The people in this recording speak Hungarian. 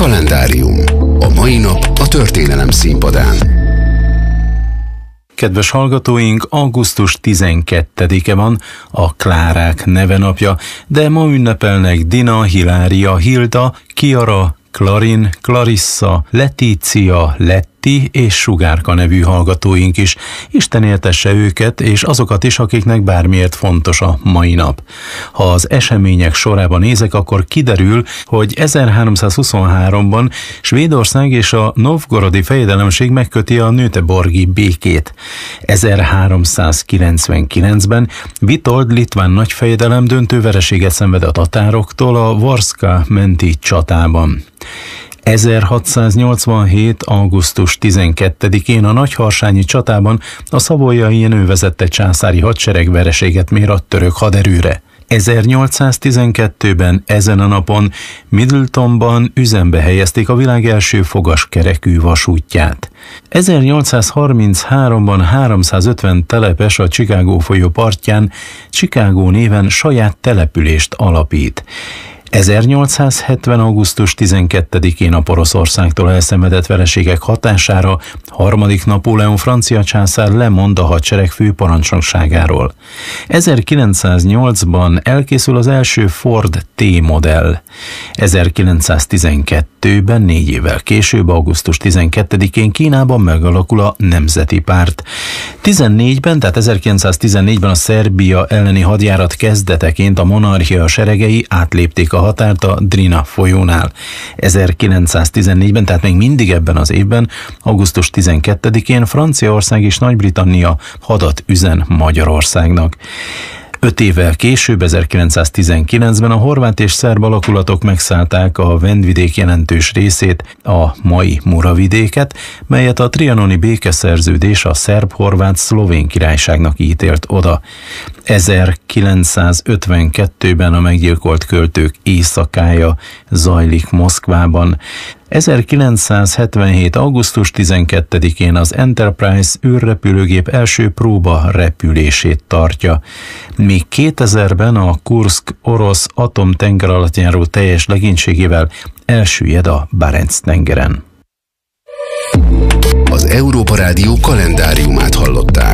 Kalendárium. A mai nap a történelem színpadán. Kedves hallgatóink, augusztus 12-e van, a Klárák nevenapja, de ma ünnepelnek Dina, Hilária, Hilda, Kiara, Klarin, Clarissa, Letícia, Letti és Sugárka nevű hallgatóink is. Isten éltesse őket és azokat is, akiknek bármiért fontos a mai nap. Ha az események sorában nézek, akkor kiderül, hogy 1323-ban Svédország és a novgorodi fejedelemség megköti a Nöteborgi békét. 1399-ben Vitold litván nagyfejedelem döntő vereséget szenved a tatároktól a Varszka menti csatában. 1687. augusztus 12-én a Nagyharsányi csatában a Szavoyai Jenő vezette császári hadsereg vereséget mér a török haderőre. 1812-ben ezen a napon Middletonban üzembe helyezték a világ első fogaskerekű vasútját. 1833-ban 350 telepes a Chicago folyó partján Chicago néven saját települést alapít. 1870. augusztus 12-én a Poroszországtól elszenvedett vereségek hatására harmadik Napóleon francia császár lemond a hadsereg főparancsnokságáról. 1908-ban elkészül az első Ford T-modell. 1912-ben, 4 évvel később, augusztus 12-én Kínában megalakul a Nemzeti Párt. 14-ben, tehát 1914-ben a Szerbia elleni hadjárat kezdeteként a monarchia seregei átlépték a határt a Drina folyónál. 1914-ben, tehát még mindig ebben az évben, augusztus 12-én Franciaország és Nagy-Britannia hadat üzen Magyarországnak. 5 évvel később, 1919-ben a horvát és szerb alakulatok megszállták a Vendvidék jelentős részét, a mai Muravidéket, melyet a trianoni békeszerződés a szerb-horvát-szlovén királyságnak ítélt oda. 1952-ben a meggyilkolt költők éjszakája zajlik Moszkvában. 1977. augusztus 12-én az Enterprise űrrepülőgép első próba repülését tartja. Míg 2000-ben a Kurszk orosz atomtengeralattjáró teljes legénységével elsüllyed a Barenc-tengeren. Az Európa Rádió kalendáriumát hallották.